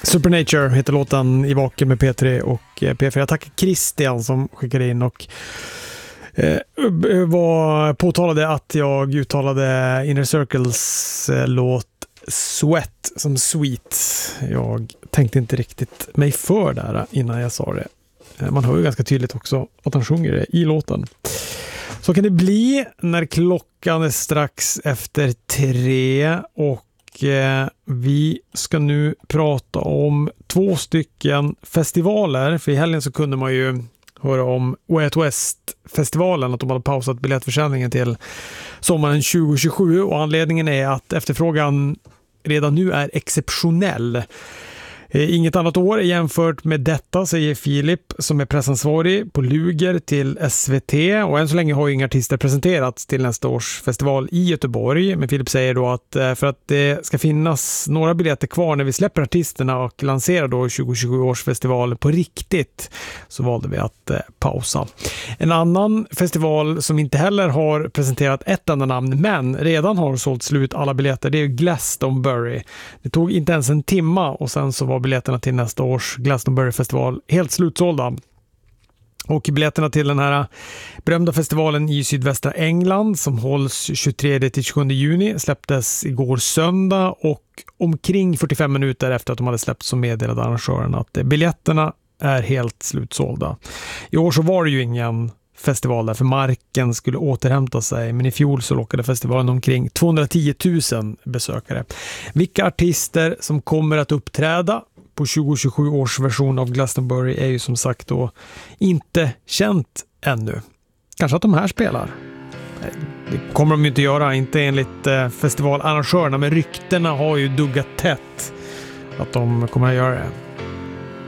Supernature heter låten i vaken med P3 och P4. Jag tackar Christian som skickade in och påtalade att jag uttalade Inner Circles låt Sweat som Sweet. Jag tänkte inte riktigt mig för där innan jag sa det. Man hör ju ganska tydligt också att han sjunger det i låten. Så kan det bli när klockan är strax efter 3 och vi ska nu prata om 2 stycken festivaler. För i helgen så kunde man ju höra om Way Out West-festivalen, att de hade pausat biljettförsäljningen till sommaren 2027 och anledningen är att efterfrågan redan nu är exceptionell. Inget annat år jämfört med detta, säger Filip som är pressansvarig på Luger till SVT, och än så länge har ju inga artister presenterats till nästa års festival i Göteborg, men Filip säger då att för att det ska finnas några biljetter kvar när vi släpper artisterna och lanserar då 2027 års festival på riktigt, så valde vi att pausa. En annan festival som inte heller har presenterat ett enda namn men redan har sålt slut alla biljetter, det är Glastonbury. Det tog inte ens en timma och sen så var biljetterna till nästa års Glastonbury-festival helt slutsålda. Och biljetterna till den här berömda festivalen i sydvästra England som hålls 23-27 juni släpptes igår söndag, och omkring 45 minuter efter att de hade släppts så meddelade arrangören att biljetterna är helt slutsålda. I år så var det ju ingen festival där för marken skulle återhämta sig, men i fjol så lockade festivalen omkring 210 000 besökare. Vilka artister som kommer att uppträda på 2027 års version av Glastonbury är ju som sagt då inte känt ännu. Kanske att de här spelar. Det kommer de ju inte göra, inte enligt festivalarrangörerna, men ryktena har ju duggat tätt att de kommer att göra det.